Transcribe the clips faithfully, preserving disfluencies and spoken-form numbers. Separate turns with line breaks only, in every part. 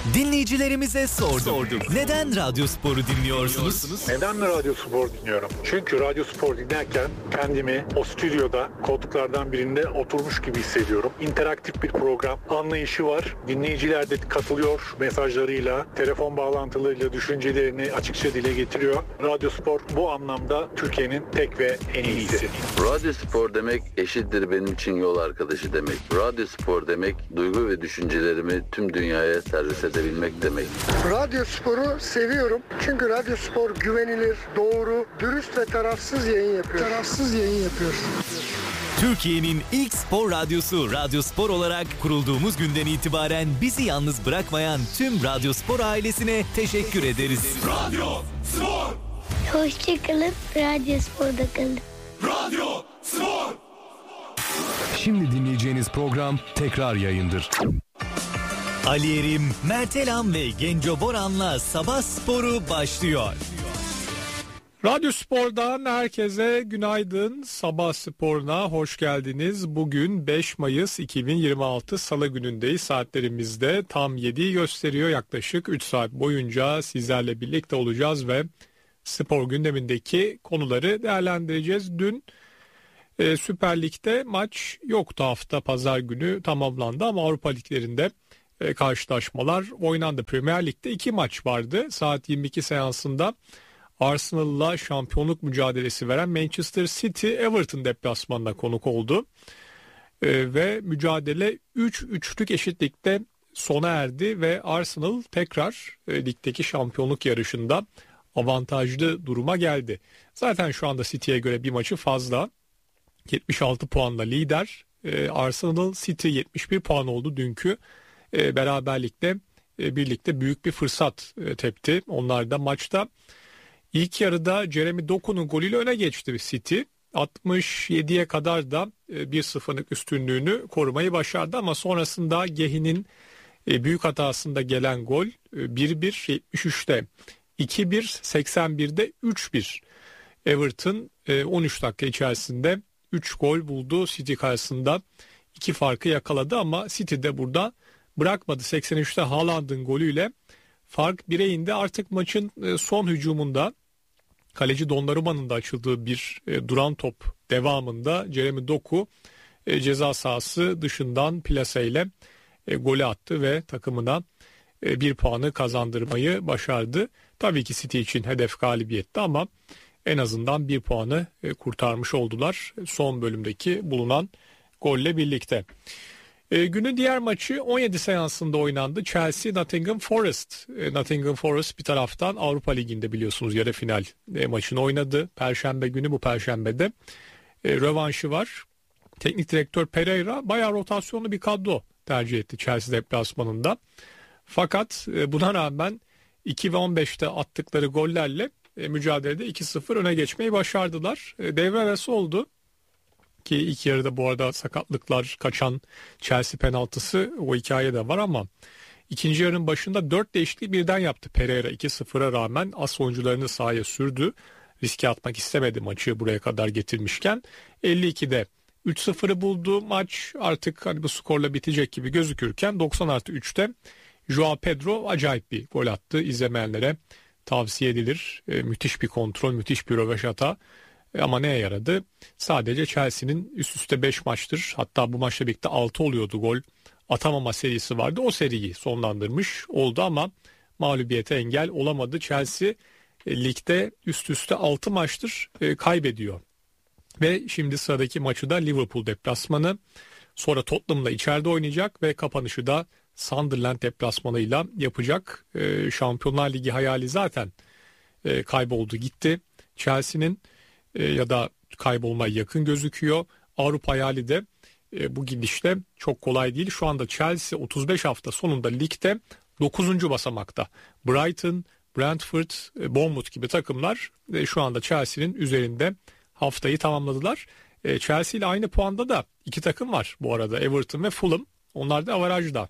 Dinleyicilerimize sorduk. sorduk. Neden Radyo Spor'u dinliyorsunuz?
Neden mi Radyo Spor dinliyorum? Çünkü Radyo Spor dinlerken kendimi o stüdyoda koltuklardan birinde oturmuş gibi hissediyorum. İnteraktif bir program anlayışı var. Dinleyiciler de katılıyor mesajlarıyla, telefon bağlantılarıyla düşüncelerini açıkça dile getiriyor. Radyo Spor bu anlamda Türkiye'nin tek ve en iyisi.
Radyo Spor demek eşittir benim için yol arkadaşı demek. Radyo Spor demek duygu ve düşüncelerimi tüm dünyaya servis edebilmek demek.
Radyo Spor'u seviyorum. Çünkü Radyo Spor güvenilir, doğru, dürüst ve tarafsız yayın yapıyor. Tarafsız yayın yapıyor.
Türkiye'nin ilk spor radyosu Radyo Spor olarak kurulduğumuz günden itibaren bizi yalnız bırakmayan tüm Radyo Spor ailesine teşekkür ederiz.
Radyo Spor.
Hoşçakalın, Radyo Spor'da kalın.
Radyo Spor.
Şimdi dinleyeceğiniz program tekrar yayındır.
Ali Erim, Mert Elam ve Genco Boran'la Sabah Sporu başlıyor.
Radyo Spor'dan herkese günaydın. Sabah Spor'una hoş geldiniz. Bugün beş Mayıs iki bin yirmi altı Salı günündeyiz. Saatlerimizde tam yediyi gösteriyor. Yaklaşık üç saat boyunca sizlerle birlikte olacağız ve spor gündemindeki konuları değerlendireceğiz. Dün e, Süper Lig'de maç yoktu, hafta pazar günü tamamlandı ama Avrupa Liglerinde e, karşılaşmalar oynandı. Premier Lig'de iki maç vardı. Saat yirmi iki seansında Arsenal'la şampiyonluk mücadelesi veren Manchester City Everton deplasmanına konuk oldu. Ee, ve mücadele üç üçlük eşitlikte sona erdi ve Arsenal tekrar e, ligdeki şampiyonluk yarışında avantajlı duruma geldi. Zaten şu anda City'ye göre bir maçı fazla. yetmiş altı puanla lider. Ee, Arsenal City yetmiş bir puan oldu dünkü e, beraberlikte e, birlikte büyük bir fırsat e, tepti. Onlar da maçta İlk yarıda Jeremy Doku'nun golüyle öne geçti City. altmış yediye kadar da bir sıfırlık üstünlüğünü korumayı başardı ama sonrasında Gehi'nin büyük hatasında gelen gol bir bir yetmiş üçte iki bir seksen birde üç bir. Everton on üç dakika içerisinde üç gol buldu. City karşısında iki farkı yakaladı ama City de burada bırakmadı. seksen üçte Haaland'ın golüyle fark bire indi. Artık maçın son hücumunda kaleci Donnarumma'nın da açıldığı bir e, duran top devamında Jeremy Doku e, ceza sahası dışından plaseyle e, golü attı ve takımına e, bir puanı kazandırmayı başardı. Tabii ki City için hedef galibiyetti ama en azından bir puanı e, kurtarmış oldular son bölümdeki bulunan golle birlikte. E, günün diğer maçı on yedi seansında oynandı. Chelsea Nottingham Forest. E, Nottingham Forest bir taraftan Avrupa Ligi'nde biliyorsunuz yarı final e, maçını oynadı. Perşembe günü, bu perşembede e, rövanşı var. Teknik direktör Pereira bayağı rotasyonlu bir kadro tercih etti Chelsea deplasmanında. Fakat e, buna rağmen iki ve on beşte attıkları gollerle e, mücadelede iki sıfır öne geçmeyi başardılar. E, devre arası oldu. Ki ilk yarıda bu arada sakatlıklar, kaçan Chelsea penaltısı, o hikaye de var ama ikinci yarının başında dört değişikliği birden yaptı Pereira. iki sıfıra rağmen as oyuncularını sahaya sürdü. Riske atmak istemedi maçı buraya kadar getirmişken. elli ikide üç sıfırı buldu. Maç artık hani bu skorla bitecek gibi gözükürken doksan artı üçte Joao Pedro acayip bir gol attı. İzlemeyenlere tavsiye edilir. E, müthiş bir kontrol, müthiş bir röveşata. Ama neye yaradı? Sadece Chelsea'nin üst üste beş maçtır, hatta bu maçla birlikte altı oluyordu gol atamama serisi vardı. O seriyi sonlandırmış oldu ama mağlubiyete engel olamadı. Chelsea e, ligde üst üste altı maçtır e, kaybediyor. Ve şimdi sıradaki maçı da Liverpool deplasmanı. Sonra Tottenham'la içeride oynayacak ve kapanışı da Sunderland deplasmanıyla yapacak. E, Şampiyonlar Ligi hayali zaten e, kayboldu gitti. Chelsea'nin e, ya da kaybolmaya yakın gözüküyor. Avrupa hayali de e, bu gidişte çok kolay değil. Şu anda Chelsea otuz beş hafta sonunda ligde dokuzuncu basamakta. Brighton, Brentford, e, Bournemouth gibi takımlar e, şu anda Chelsea'nin üzerinde haftayı tamamladılar. E, Chelsea ile aynı puanda da iki takım var bu arada, Everton ve Fulham. Onlar da avarajda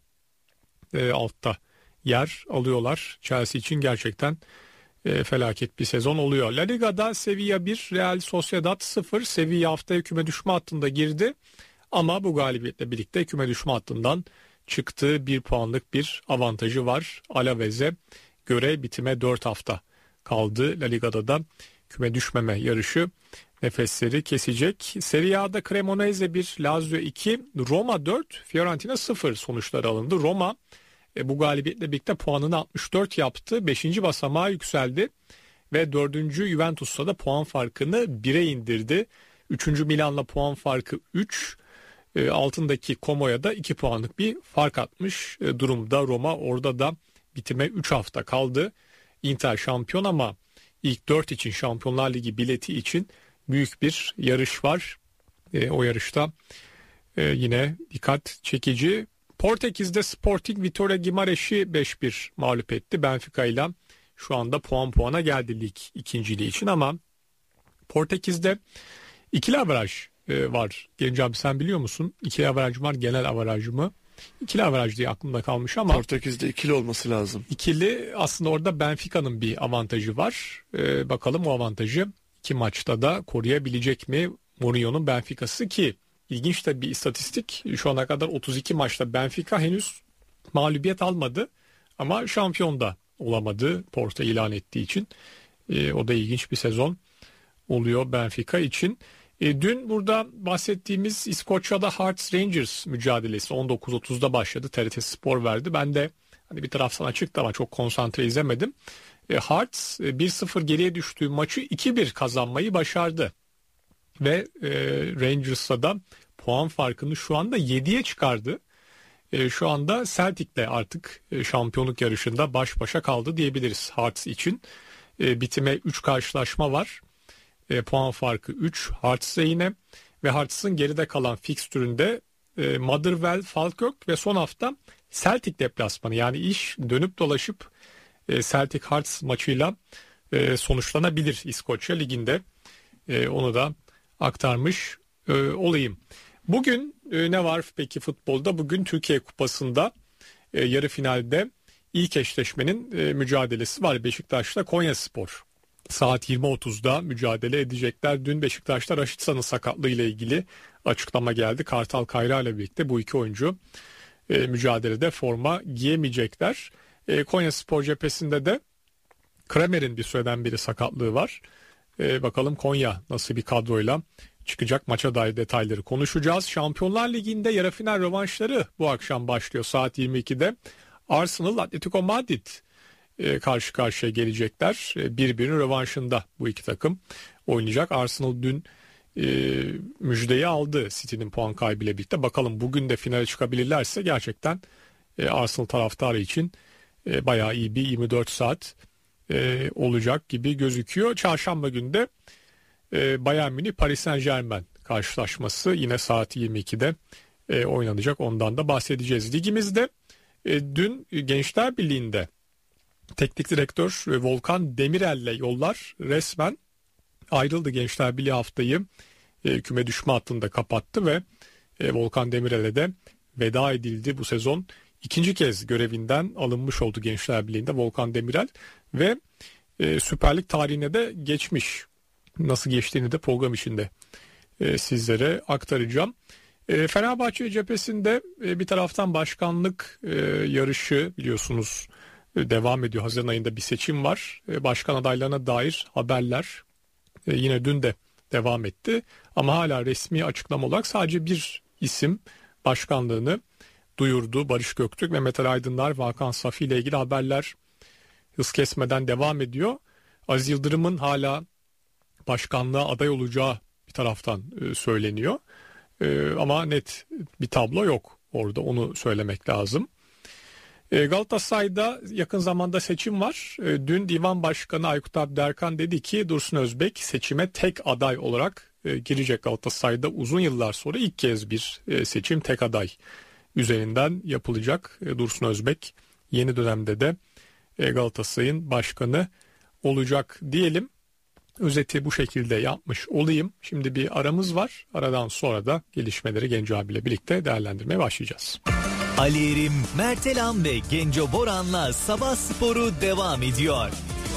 e, altta yer alıyorlar. Chelsea için gerçekten e, felaket bir sezon oluyor. La Liga'da Sevilla bir, Real Sociedad sıfır. Sevilla haftaya küme düşme hattında girdi. Ama bu galibiyetle birlikte küme düşme hattından çıktığı bir puanlık bir avantajı var. Alaves'e göre bitime dört hafta kaldı. La Liga'da da küme düşmeme yarışı nefesleri kesecek. Serie A'da Cremonese bir, Lazio iki, Roma dört, Fiorentina sıfır sonuçları alındı. Roma e, bu galibiyetle birlikte puanını altmış dört yaptı. beşinci basamağa yükseldi ve dördüncü Juventus'ta da puan farkını bire indirdi. üçüncü Milan'la puan farkı üç. E, altındaki Como'ya da iki puanlık bir fark atmış e, durumda Roma. Orada da bitime üç hafta kaldı. Inter şampiyon ama ilk dört için, Şampiyonlar Ligi bileti için büyük bir yarış var. E, o yarışta e, yine dikkat çekici. Portekiz'de Sporting Vitória Guimarães'i beş bir mağlup etti. Benfica ile şu anda puan puana geldi lig ikinciliği için ama Portekiz'de ikili averaj e, var. Genç abi sen biliyor musun? İkili averaj var, genel averaj mı? İkili averaj diye aklımda kalmış ama
Portekiz'de ikili olması lazım.
İkili aslında orada Benfica'nın bir avantajı var. Ee, bakalım o avantajı iki maçta da koruyabilecek mi Mourinho'nun Benfica'sı ki ilginç de bir istatistik. Şu ana kadar otuz iki maçta Benfica henüz mağlubiyet almadı ama şampiyon da olamadı Porto ilan ettiği için. Ee, o da ilginç bir sezon oluyor Benfica için. E, dün burada bahsettiğimiz İskoçya'da Hearts Rangers mücadelesi on dokuz otuzda başladı. T R T Spor verdi. Ben de hani bir taraftan açıktı ama çok konsantre izlemedim. E, Hearts e, bir sıfır geriye düştüğü maçı iki bir kazanmayı başardı. Ve e, Rangers'a da puan farkını şu anda yediye çıkardı. E, şu anda Celtic'le artık e, şampiyonluk yarışında baş başa kaldı diyebiliriz Hearts için. E, bitime üç karşılaşma var. E, puan farkı üç Hearts'e yine ve Hearts'ın geride kalan fikstüründe e, Motherwell, Falkirk ve son hafta Celtic deplasmanı, yani iş dönüp dolaşıp e, Celtic Hearts maçıyla e, sonuçlanabilir İskoçya Ligi'nde. E, onu da aktarmış e, olayım. Bugün e, ne var peki futbolda? Bugün Türkiye Kupası'nda e, yarı finalde ilk eşleşmenin e, mücadelesi var. Beşiktaş'la Konyaspor. Saat yirmi otuzda mücadele edecekler. Dün Beşiktaş'ta Raşit San'ın sakatlığı ile ilgili açıklama geldi. Kartal Kayra ile birlikte bu iki oyuncu e, mücadelede forma giyemeyecekler. E, Konyaspor cephesinde de Kramer'in bir süreden beri sakatlığı var. E, bakalım Konya nasıl bir kadroyla çıkacak, maça dair detayları konuşacağız. Şampiyonlar Ligi'nde yarı final rövanşları bu akşam başlıyor saat yirmi ikide. Arsenal, Atletico Madrid e, karşı karşıya gelecekler. E, birbirinin rövanşında bu iki takım oynayacak. Arsenal dün e, müjdeyi aldı City'nin puan kaybıyla birlikte. Bakalım bugün de finale çıkabilirlerse gerçekten e, Arsenal taraftarı için e, bayağı iyi bir yirmi dört saat e, olacak gibi gözüküyor. Çarşamba günü de e, Bayern Münih Paris Saint-Germain karşılaşması yine saat yirmi ikide e, oynanacak. Ondan da bahsedeceğiz. Ligimizde e, dün Gençler Birliği'nde teknik direktör e, Volkan Demirel'le yollar resmen ayrıldı. Gençler Birliği haftayı e, küme düşme hattında kapattı ve e, Volkan Demirel'e de veda edildi bu sezon. İkinci kez görevinden alınmış oldu Gençler Birliği'nde Volkan Demirel ve e, Süper Lig tarihine de geçmiş. Nasıl geçtiğini de program içinde e, sizlere aktaracağım. E, Fenerbahçe cephesinde e, bir taraftan başkanlık e, yarışı biliyorsunuz e, devam ediyor. Haziran ayında bir seçim var. E, başkan adaylarına dair haberler e, yine dün de devam etti. Ama hala resmi açıklama olarak sadece bir isim başkanlığını duyurdu. Barış Göktürk, Mehmet Ali Aydınlar, Hakan Safi ile ilgili haberler hız kesmeden devam ediyor. Aziz Yıldırım'ın hala başkanlığa aday olacağı bir taraftan e, söyleniyor. E, ama net bir tablo yok orada, onu söylemek lazım. E, Galatasaray'da yakın zamanda seçim var. E, dün Divan Başkanı Aykut Abderkan dedi ki Dursun Özbek seçime tek aday olarak e, girecek. Galatasaray'da uzun yıllar sonra ilk kez bir e, seçim tek aday üzerinden yapılacak. E, Dursun Özbek yeni dönemde de e, Galatasaray'ın başkanı olacak diyelim. Özeti bu şekilde yapmış olayım. Şimdi bir aramız var. Aradan sonra da gelişmeleri Genco abiyle birlikte değerlendirmeye başlayacağız.
Ali Erim, Mertelan ve Genco Boran'la Sabah Sporu devam ediyor.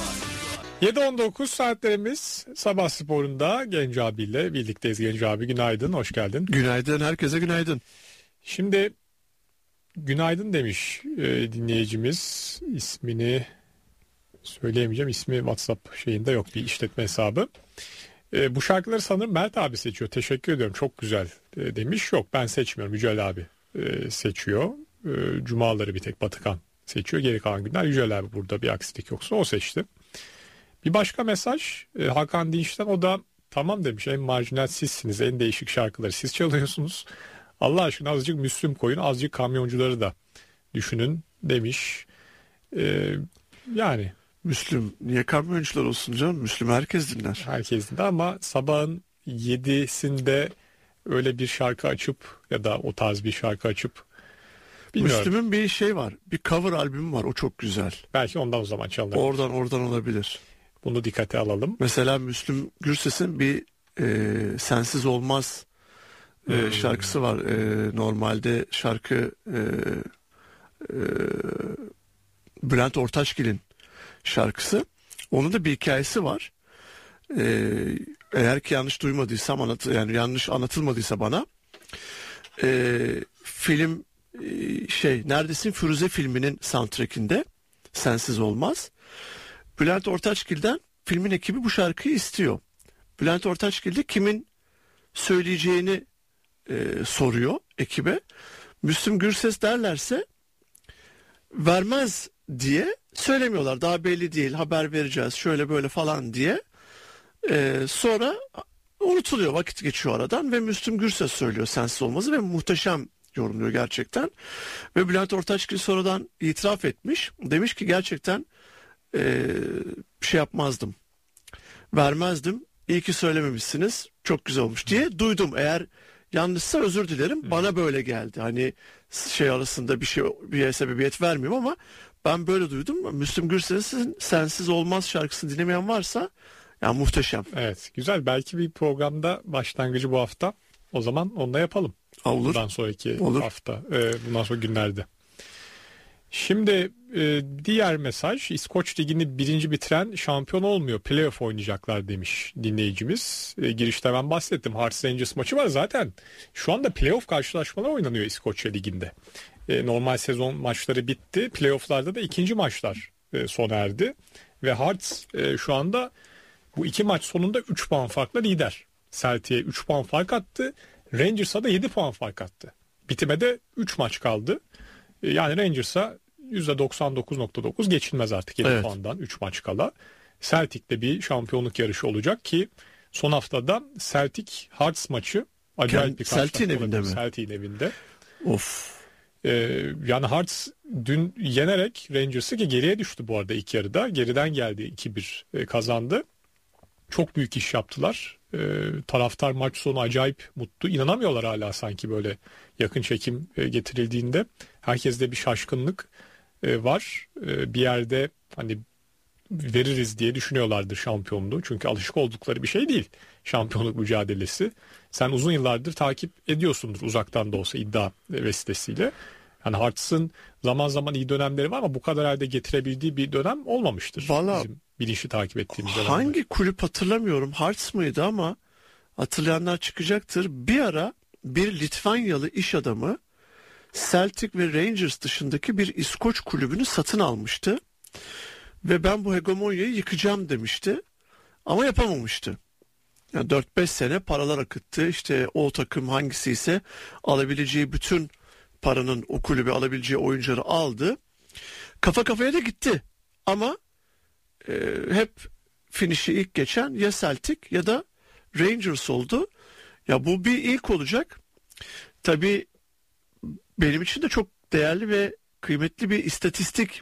yedi on dokuz saatlerimiz Sabah Sporu'nda Genco abiyle birlikteyiz. Genco abi günaydın, hoş geldin.
Günaydın, herkese günaydın.
Şimdi günaydın demiş e, dinleyicimiz. İsmini söyleyemeyeceğim. İsmi WhatsApp şeyinde yok, bir işletme hesabı. E, bu şarkıları sanırım Mert abi seçiyor. Teşekkür ediyorum. Çok güzel e, demiş. Yok, ben seçmiyorum. Yücel abi e, seçiyor. E, Cumaları bir tek Batıkan seçiyor. Geri kalan günler Yücel abi, burada bir aksilik yoksa o seçti. Bir başka mesaj e, Hakan Dinç'ten, o da tamam demiş. En marjinal sizsiniz. En değişik şarkıları siz çalıyorsunuz. Allah aşkına azıcık Müslüm koyun, azıcık kamyoncuları da düşünün demiş. E, yani
Müslüm niye kamyoncular olsun canım? Müslüm herkes dinler.
Herkes dinler ama sabahın yedisinde öyle bir şarkı açıp ya da o tarz bir şarkı açıp bilmiyorum.
Müslüm'ün bir şey var. Bir cover albümü var. O çok güzel.
Belki ondan o zaman çalınır.
Oradan oradan olabilir.
Bunu dikkate alalım.
Mesela Müslüm Gürses'in bir e, Sensiz Olmaz e, hmm. şarkısı var. E, normalde şarkı e, e, Bülent Ortaçgil'in şarkısı. Onun da bir hikayesi var. Ee, eğer ki yanlış duymadıysam, anlat, yani yanlış anlatılmadıysa bana, e, film e, şey Neredesin Firuze filminin soundtrack'inde Sensiz Olmaz. Bülent Ortaçgil'den filmin ekibi bu şarkıyı istiyor. Bülent Ortaçgil de kimin söyleyeceğini e, soruyor ekibe. Müslüm Gürses derlerse vermez diye söylemiyorlar. Daha belli değil, haber vereceğiz şöyle böyle falan diye. Ee, sonra unutuluyor, vakit geçiyor aradan ve Müslüm Gürses söylüyor Sensiz Olmaz'ı ve muhteşem yorumluyor gerçekten. Ve Bülent Ortaçgil sonradan itiraf etmiş. Demiş ki gerçekten e, şey yapmazdım, vermezdim. İyi ki söylememişsiniz. Çok güzel olmuş diye duydum. Eğer yanlışsa özür dilerim. Hmm. Bana böyle geldi. Hani şey arasında bir şey, bir sebebiyet vermiyorum ama ben böyle duydum. Müslüm Gürses'in Sensiz Olmaz şarkısını dinlemeyen varsa ya muhteşem.
Evet, güzel. Belki bir programda başlangıcı bu hafta. O zaman onu da yapalım.
Ha, olur.
Bundan sonraki
olur.
hafta. E, bundan sonra günlerde. Şimdi e, diğer mesaj, İskoç Ligi'ni birinci bitiren şampiyon olmuyor. Playoff oynayacaklar demiş dinleyicimiz. E, girişte ben bahsettim. Hearts Rangers maçı var zaten. Şu anda playoff karşılaşmalar oynanıyor İskoçya Ligi'nde. E, normal sezon maçları bitti. Playoff'larda da ikinci maçlar e, sona erdi. Ve Hearts e, şu anda bu iki maç sonunda üç puan farkla lider. Celtic'e üç puan fark attı. Rangers'a da yedi puan fark attı. Bitime de üç maç kaldı. Yani Rangers'a yüzde doksan dokuz nokta dokuz geçilmez artık yedi evet. puandan üç maç kala. Celtic'te bir şampiyonluk yarışı olacak ki son haftada Celtic Hearts maçı acayip bir karşılaşma.
Celtic'in evinde mi?
Celtic'in evinde.
Of.
Ee, yani Hearts dün yenerek Rangers'ı, ki geriye düştü bu arada ilk yarıda. Geriden geldi, iki bir kazandı. Çok büyük iş yaptılar. Ee, taraftar maç sonu acayip mutlu. İnanamıyorlar hala sanki böyle yakın çekim e, getirildiğinde. Herkeste bir şaşkınlık e, var. E, bir yerde hani veririz diye düşünüyorlardır şampiyonluğu. Çünkü alışık oldukları bir şey değil şampiyonluk mücadelesi. Sen uzun yıllardır takip ediyorsundur uzaktan da olsa iddia vesilesiyle. Yani Hearts'ın zaman zaman iyi dönemleri var ama bu kadar halde getirebildiği bir dönem olmamıştır.
Vallahi
bizim bilinçli takip ettiğimiz dönemde.
Hangi kulüp hatırlamıyorum, Hearts mıydı ama hatırlayanlar çıkacaktır. Bir ara bir Litvanyalı iş adamı Celtic ve Rangers dışındaki bir İskoç kulübünü satın almıştı. Ve ben bu hegemonyayı yıkacağım demişti. Ama yapamamıştı. Yani dört beş sene paralar akıttı. İşte o takım hangisi ise alabileceği bütün paranın o kulübe alabileceği oyuncuları aldı. Kafa kafaya da gitti. Ama e, hep finişi ilk geçen ya Celtic ya da Rangers oldu. Ya bu bir ilk olacak. Tabii benim için de çok değerli ve kıymetli bir istatistik.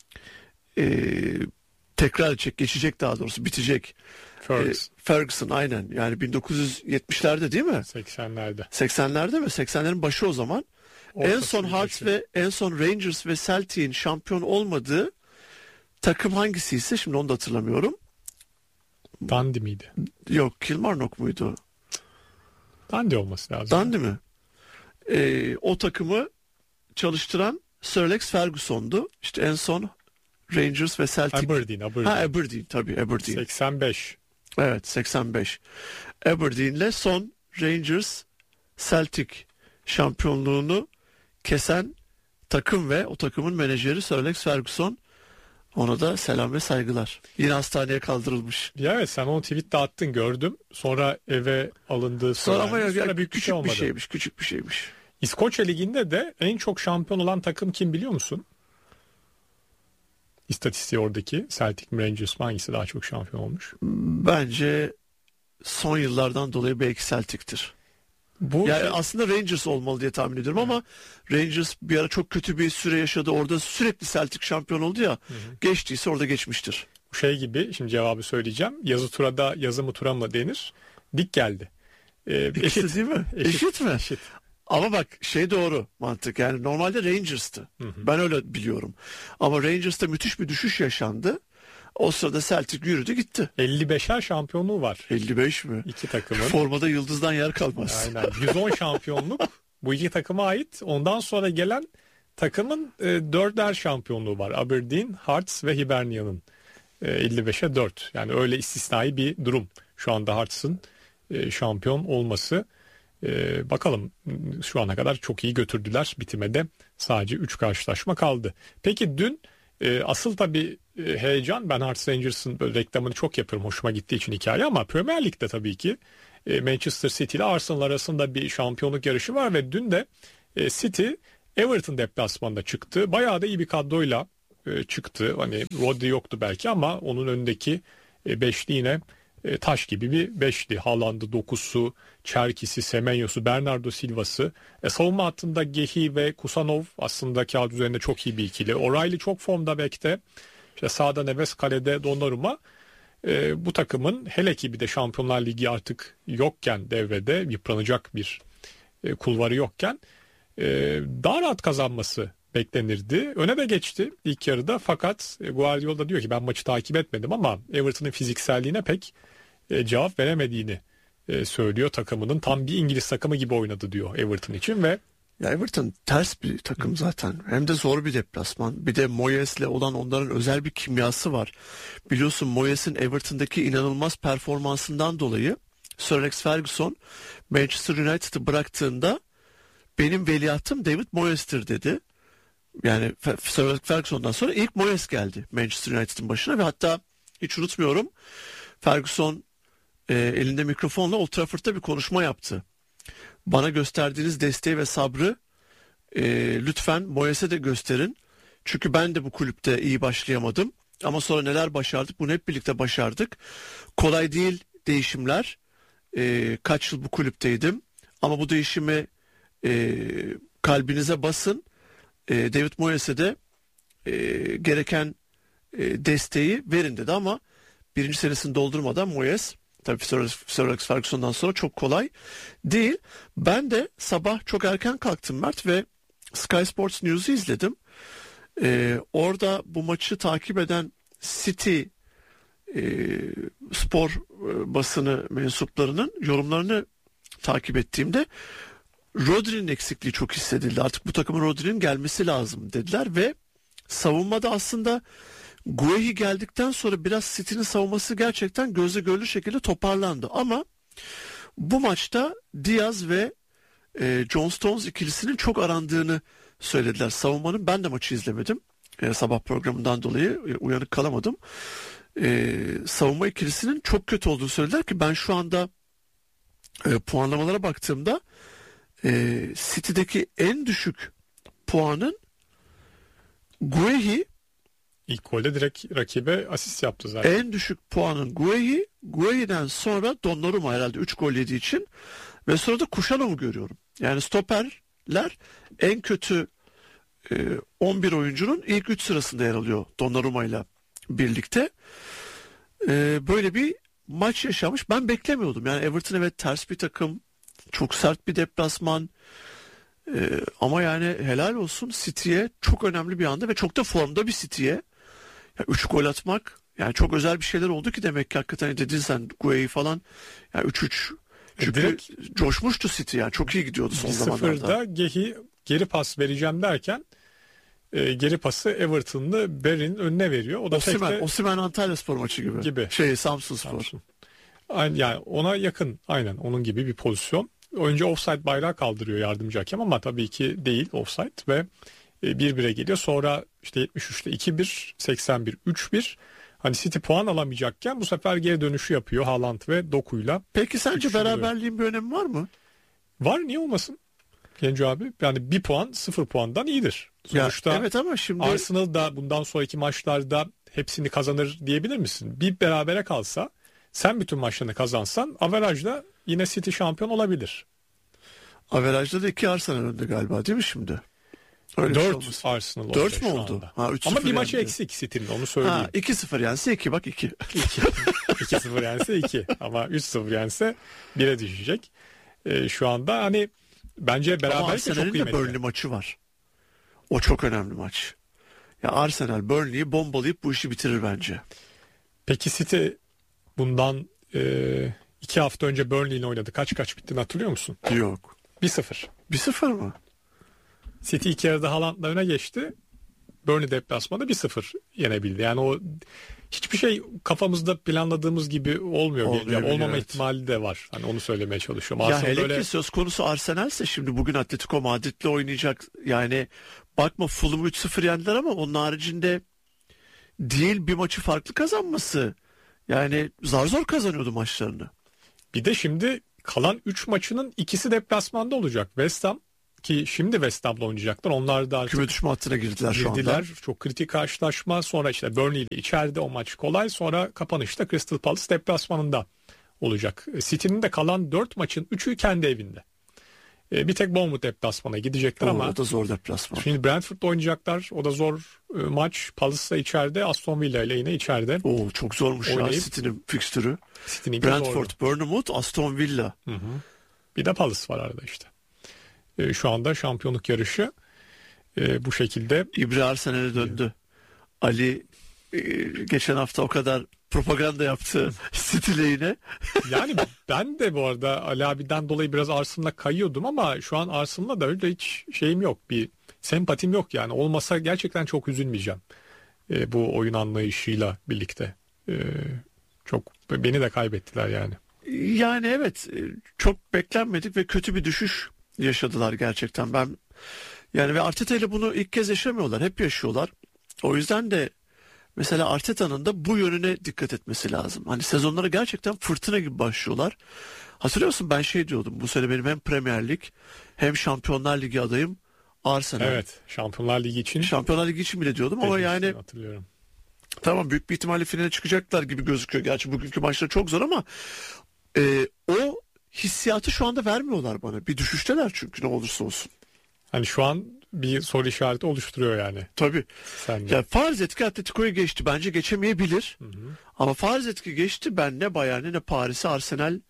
Ee, tekrar edecek, geçecek daha doğrusu, bitecek.
Ferguson.
Ee, Ferguson aynen. Yani bin dokuz yüz yetmişlerde değil mi?
seksenlerde.
seksenlerde mi? seksenlerin başı o zaman. Ortası en son Hearts ve en son Rangers ve Celtic'in şampiyon olmadığı takım hangisiyse şimdi onu da hatırlamıyorum.
Dundee miydi?
Yok, Kilmarnock muydu?
Dundee olması lazım.
Dundee mi? Ee, o takımı çalıştıran Sir Alex Ferguson'du. İşte en son Rangers ve Celtic.
Aberdeen, Aberdeen.
Ha, Aberdeen tabii, Aberdeen.
seksen beş.
Evet, seksen beş. Aberdeen'le son Rangers Celtic şampiyonluğunu kesen takım ve o takımın menajeri Sir Alex Ferguson. Ona da selam ve saygılar. Yine hastaneye kaldırılmış.
Ya evet, sen onu tweette attın, gördüm. Sonra eve alındığı
sonra ama ya,
sonra
ya,
büyük bir şey
küçük bir
olmadı.
şeymiş, küçük bir şeymiş.
İskoçya Ligi'nde de en çok şampiyon olan takım kim biliyor musun? İstatistiği oradaki Celtic mi, Rangers mı, hangisi daha çok şampiyon olmuş?
Bence son yıllardan dolayı belki Celtic'tir.
Bu
yani
şey...
aslında Rangers olmalı diye tahmin ediyorum ama Rangers bir ara çok kötü bir süre yaşadı. Orada sürekli Celtic şampiyon oldu ya. Hı hı. Geçtiyse orada geçmiştir.
Bu şey gibi, şimdi cevabı söyleyeceğim. Yazı turada yazı mı tura mı denir? Dik geldi. Ee,
eşit değil mi? Eşit, eşit mi?
Eşit.
Ama bak şey doğru mantık. Yani normalde Rangers'tı. Hı hı. Ben öyle biliyorum. Ama Rangers'ta müthiş bir düşüş yaşandı. O sırada Celtic yürüdü gitti.
elli beşer şampiyonluğu var.
elli beş mi?
İki takımın.
Formada yıldızdan yer kalmaz.
Aynen. yüz on şampiyonluk bu iki takıma ait. Ondan sonra gelen takımın e, dörder şampiyonluğu var. Aberdeen, Hearts ve Hibernia'nın e, elli beşe dört. Yani öyle istisnai bir durum. Şu anda Hearts'ın e, şampiyon olması. E, bakalım, şu ana kadar çok iyi götürdüler. Bitime de sadece üç karşılaşma kaldı. Peki dün e, asıl tabii e, heyecan, ben Hearts Rangers'ın böyle reklamını çok yapıyorum. Hoşuma gittiği için hikaye, ama Premier Lig'de tabii ki e, Manchester City ile Arsenal arasında bir şampiyonluk yarışı var ve dün de e, City Everton deplasmanında çıktı. Bayağı da iyi bir kadroyla e, çıktı. Hani Rodri yoktu belki ama onun önündeki e, beşli yine e, taş gibi bir beşli. Haaland'ı, dokusu, Çerkis'i, Semenyos'u, Bernardo Silva'sı. E, savunma hattında Gehi ve Kusanov aslında kağıt üzerinde çok iyi bir ikili. O'Reilly çok formda bekte. İşte sağda Neves, kalede Donnarumma. E, bu takımın hele ki bir de Şampiyonlar Ligi artık yokken, devrede yıpranacak bir e, kulvarı yokken e, daha rahat kazanması beklenirdi. Öne de geçti ilk yarıda, fakat Guardiola diyor ki ben maçı takip etmedim ama Everton'ın fizikselliğine pek e, cevap veremediğini e, söylüyor. Takımının tam bir İngiliz takımı gibi oynadı diyor Everton için ve
ya Everton ters bir takım zaten. Hem de zor bir deplasman. Bir de Moyes'le olan onların özel bir kimyası var. Biliyorsun Moyes'in Everton'daki inanılmaz performansından dolayı Sir Alex Ferguson Manchester United'ı bıraktığında benim veliahtım David Moyes'tir dedi. Yani Sir Alex Ferguson'dan sonra ilk Moyes geldi Manchester United'ın başına ve hatta hiç unutmuyorum, Ferguson e, elinde mikrofonla Old Trafford'da bir konuşma yaptı. Bana gösterdiğiniz desteği ve sabrı e, lütfen Moyes'e de gösterin. Çünkü ben de bu kulüpte iyi başlayamadım. Ama sonra neler başardık, bunu hep birlikte başardık. Kolay değil değişimler. E, kaç yıl bu kulüpteydim. Ama bu değişimi e, kalbinize basın. E, David Moyes'e de e, gereken e, desteği verin dedi ama birinci senesini doldurmadan Moyes, tabii Sir Alex Ferguson'dan sonra çok kolay değil. Ben de sabah çok erken kalktım Mert ve Sky Sports News'u izledim. Ee, orada bu maçı takip eden City e, spor e, basını mensuplarının yorumlarını takip ettiğimde Rodri'nin eksikliği çok hissedildi. Artık bu takımın Rodri'nin gelmesi lazım dediler ve savunmada aslında Guehi geldikten sonra biraz City'nin savunması gerçekten gözle görülür şekilde toparlandı. Ama bu maçta Diaz ve e, John Stones ikilisinin çok arandığını söylediler. Savunmanın, ben de maçı izlemedim. E, sabah programından dolayı e, uyanık kalamadım. E, savunma ikilisinin çok kötü olduğunu söylediler ki ben şu anda e, puanlamalara baktığımda e, City'deki en düşük puanın Guehi,
İlk golde direkt rakibe asist yaptı zaten.
en düşük puanın Guehi, Guehi'den sonra Donnarumma herhalde üç gol yediği için ve sonra da Kuşanov'u görüyorum. Yani stoperler en kötü e, on bir oyuncunun ilk üç sırasında yer alıyor Donnarumma ile birlikte. E, böyle bir maç yaşamış. Ben beklemiyordum. Yani Everton evet ters bir takım, çok sert bir deplasman. E, ama yani helal olsun City'ye, çok önemli bir anda ve çok da formda bir City'ye. üç gol atmak yani çok özel bir şeyler oldu ki demek ki hakikaten dedin sen Guehi falan yani üç üç çünkü direkt coşmuştu City yani çok iyi gidiyordu son zamanlarda.
Sıfırda Gehi geri pas vereceğim derken e, geri pası Everton'lı Berry'nin önüne veriyor. O da
Osimhen,
de...
Osimhen Antalyaspor maçı gibi.
gibi.
Şey Samsunspor.
Samsun. Yani ona yakın, aynen onun gibi bir pozisyon. Önce offside bayrağı kaldırıyor yardımcı hakem ama tabii ki değil offside ve bir bire geliyor. Sonra işte yetmiş üçte iki bir, seksen bir üç bir. Hani City puan alamayacakken bu sefer geri dönüşü yapıyor Haaland ve Doku'yla.
Peki sence
Üçlüyor.
beraberliğin bir önemi var mı?
Var, niye olmasın Genco abi? Yani bir puan sıfır puandan iyidir. Sonuçta
ya, evet ama şimdi
Arsenal da bundan sonraki maçlarda hepsini kazanır diyebilir misin? Bir berabere kalsa, sen bütün maçlarını kazansan averajda yine City şampiyon olabilir.
Averajda da iki Arsenal önde galiba değil mi şimdi? Öyle
dört Arsenal olacak.
dört mü oldu? Ha,
ama bir maçı eksik City'nin, onu söyleyeyim.
Ha, iki sıfır yense iki, bak iki.
iki sıfır yense iki ama üç sıfır yense bire düşecek. Ee, şu anda hani bence beraberlik de çok kıymetli.
Burnley maçı var. O çok önemli maç. Ya Arsenal Burnley'i bombalayıp bu işi bitirir bence.
Peki City bundan e, iki hafta önce Burnley ile oynadı. Kaç kaç bittiğini hatırlıyor musun?
Yok.
bir sıfır.
bir sıfır mı?
City iki yarıda Haaland'la öne geçti. Burnley deplasmanda bir sıfır yenebildi. Yani o hiçbir şey kafamızda planladığımız gibi olmuyor. Yani olmama evet. ihtimali de var. Hani onu söylemeye çalışıyorum.
Ya
Aslında
hele
böyle...
ki söz konusu Arsenal'se şimdi bugün Atletico Madrid'le oynayacak. Yani bakma Fulham'ı üç sıfır yendiler ama onun haricinde değil bir maçı farklı kazanması. Yani zar zor kazanıyordu maçlarını.
Bir de şimdi kalan üç maçının ikisi deplasmanda olacak. West Ham ki şimdi West Ham'la oynayacaklar. Onlar da artık
küme düşme hattına girdiler,
girdiler.
şu anda.
Çok kritik karşılaşma. Sonra işte Burnley ile içeride o maç kolay. Sonra kapanışta Crystal Palace deplasmanında olacak. City'nin de kalan dört maçın üçü kendi evinde. Bir tek Bournemouth deplasmana gidecekler
o,
ama
o da zor deplasman.
Şimdi Brentford'da oynayacaklar. O da zor maç. Palace da içeride, Aston Villa ile yine içeride.
Oo, çok zormuş oynayıp, ya City'nin fikstürü. City'nin Brentford, zordu. Bournemouth, Aston Villa. Hı hı.
Bir de Palace var arada işte. Ee, şu anda şampiyonluk yarışı e, bu şekilde.
İbre Arsenal'e döndü. Ali e, geçen hafta o kadar propaganda yaptı City lehine.
Yani ben de bu arada Ali abiden dolayı biraz Arsenal'a kayıyordum ama şu an Arsenal'la da öyle hiç şeyim yok. Bir sempatim yok yani. Olmasa gerçekten çok üzülmeyeceğim. E, bu oyun anlayışıyla birlikte. E, çok beni de kaybettiler yani.
Yani evet, çok beklenmedik ve kötü bir düşüş yaşadılar gerçekten. Ben yani ve Arteta ile bunu ilk kez yaşamıyorlar. Hep yaşıyorlar. O yüzden de mesela Arteta'nın da bu yönüne dikkat etmesi lazım. Hani sezonlara gerçekten fırtına gibi başlıyorlar. Hatırlıyorsun, ben şey diyordum. Bu sene benim hem Premier Lig hem Şampiyonlar Ligi adayım Arsenal.
Evet, Şampiyonlar Ligi için.
Şampiyonlar Ligi için bile diyordum ama yani
hatırlıyorum.
Tamam, büyük bir ihtimalle finale çıkacaklar gibi gözüküyor. Gerçi bugünkü maçlar çok zor ama e, o hissiyatı şu anda vermiyorlar bana. Bir düşüşteler çünkü ne olursa olsun.
Hani şu an bir soru işareti oluşturuyor yani.
Tabii.
Sende.
Ya farz et ki Atletico'yu geçti. Bence geçemeyebilir. Hı hı. Ama farz et ki geçti. Ben ne Bayern'i ne Paris'i, Arsenal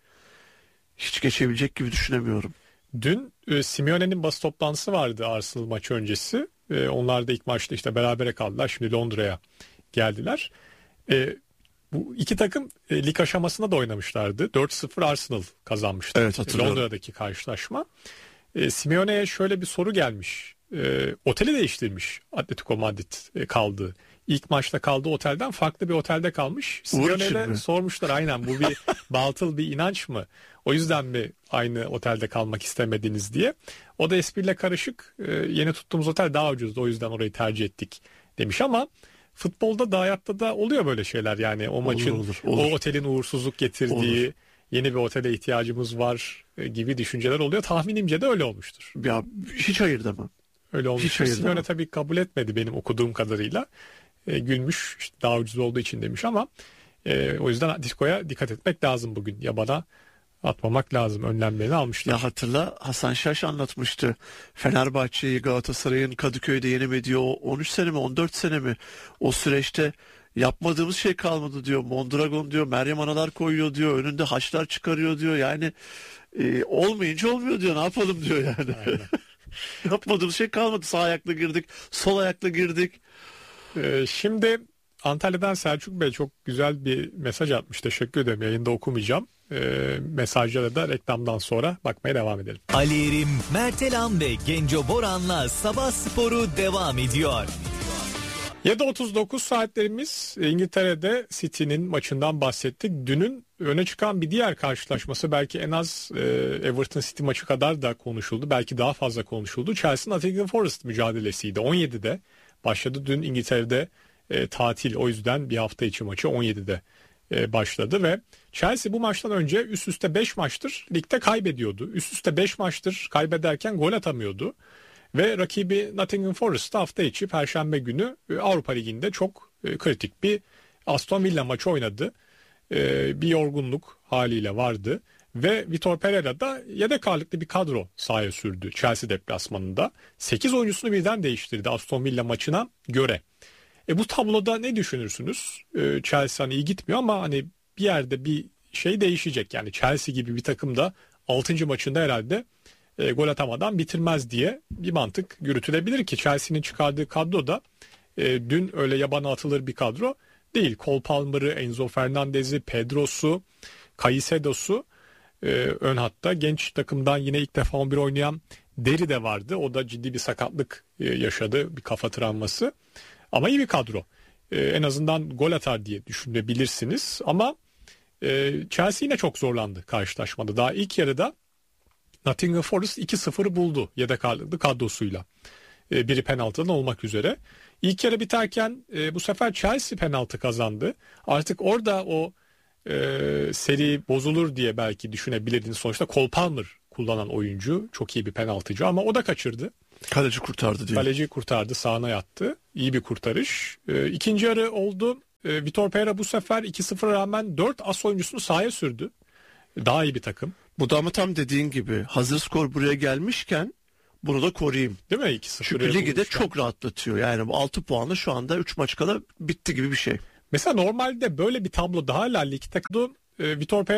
hiç geçebilecek gibi düşünemiyorum.
Dün e, Simeone'nin basın toplantısı vardı Arsenal maçı öncesi. E, onlar da ilk maçta işte berabere kaldılar. Şimdi Londra'ya geldiler. E, bu iki takım e, lig aşamasında da oynamışlardı. dört sıfır Arsenal kazanmıştı.
Evet, hatırlıyorum.
Londra'daki karşılaşma. E, Simeone'ye şöyle bir soru gelmiş. E, oteli değiştirmiş Atletico Madrid e, kaldı. İlk maçta kaldığı otelden farklı bir otelde kalmış. Simeone'ye sormuşlar, aynen bu bir batıl bir inanç mı? O yüzden mi aynı otelde kalmak istemediniz diye. O da espriyle karışık, e, yeni tuttuğumuz otel daha ucuzdu, o yüzden orayı tercih ettik demiş ama futbolda da hayatta da oluyor böyle şeyler yani. O maçın, olur, olur, olur. O otelin uğursuzluk getirdiği, olur, yeni bir otele ihtiyacımız var gibi düşünceler oluyor. Tahminimce de öyle olmuştur.
Ya hiç hayır demem.
Öyle olmuştur. Simeone tabii kabul etmedi benim okuduğum kadarıyla. E, gülmüş, işte daha ucuz olduğu için demiş ama e, o yüzden Atletico'ya dikkat etmek lazım bugün. Yabana atmamak lazım. Önlemlerini almışlar.
Ya hatırla, Hasan Şaş anlatmıştı. Fenerbahçe'yi Galatasaray'ın Kadıköy'de yenemediği o on üç sene mi on dört sene mi o süreçte yapmadığımız şey kalmadı diyor. Mondragon diyor, Meryem Analar koyuyor diyor, önünde haçlar çıkarıyor diyor. Yani e, olmayınca olmuyor diyor, ne yapalım diyor yani. Yapmadığımız şey kalmadı. Sağ ayakla girdik, sol ayakla girdik.
Ee, şimdi Antalya'dan Selçuk Bey çok güzel bir mesaj atmış. Teşekkür ederim. Yayında okumayacağım. Ee, mesajlara da reklamdan sonra bakmaya devam edelim.
Ali Erim, Mert Elan ve Genco Boran'la Sabah Sporu devam ediyor.
yedi otuz dokuz saatlerimiz İngiltere'de City'nin maçından bahsettik. Dünün öne çıkan bir diğer karşılaşması belki en az e, Everton City maçı kadar da konuşuldu. Belki daha fazla konuşuldu. Chelsea Nottingham Forest mücadelesiydi. on yedide başladı. Dün İngiltere'de e, tatil, o yüzden bir hafta içi maçı on yedide e, başladı ve Chelsea bu maçtan önce üst üste beş maçtır ligde kaybediyordu. Üst üste beş maçtır kaybederken gol atamıyordu. Ve rakibi Nottingham Forest hafta içi Perşembe günü Avrupa Ligi'nde çok kritik bir Aston Villa maçı oynadı. Bir yorgunluk haliyle vardı. Ve Vitor Pereira da yedek ağırlıklı bir kadro sahaya sürdü Chelsea deplasmanında. sekiz oyuncusunu birden değiştirdi Aston Villa maçına göre. E bu tabloda ne düşünürsünüz? E, Chelsea hani iyi gitmiyor ama hani bir yerde bir şey değişecek. Yani Chelsea gibi bir takım da altıncı maçında herhalde E, gol atamadan bitirmez diye bir mantık yürütülebilir ki Chelsea'nin çıkardığı kadro da e, dün öyle yabana atılır bir kadro değil. Cole Palmer'ı, Enzo Fernandez'i, Pedro'su, Caicedo'su e, ön hatta. Genç takımdan yine ilk defa on bir oynayan Deri de vardı. O da ciddi bir sakatlık e, yaşadı, bir kafa travması. Ama iyi bir kadro. E, en azından gol atar diye düşünebilirsiniz. Ama e, Chelsea yine çok zorlandı karşılaşmada. Daha ilk yarıda Nottingham Forest iki sıfır buldu yedek ağırlıklı kadrosuyla. E, biri penaltıdan olmak üzere. İlk yarı biterken e, bu sefer Chelsea penaltı kazandı. Artık orada o e, seri bozulur diye belki düşünebilirdiniz. Sonuçta Cole Palmer kullanan oyuncu, çok iyi bir penaltıcı ama o da kaçırdı.
Kaleci kurtardı diye.
Kaleci kurtardı, sağına yattı. İyi bir kurtarış. E, ikinci yarı oldu. E, Vitor Pereira bu sefer iki sıfıra rağmen dört as oyuncusunu sahaya sürdü. Daha iyi bir takım.
Bu da ama tam dediğin gibi hazır skor buraya gelmişken bunu da koruyayım.
Değil mi? iki sıfır
Çünkü ligi de çok rahatlatıyor. Yani bu altı puanla şu anda üç maç kala bitti gibi bir şey.
Mesela normalde böyle bir tablo daha hala ligde e, Vitor Pereira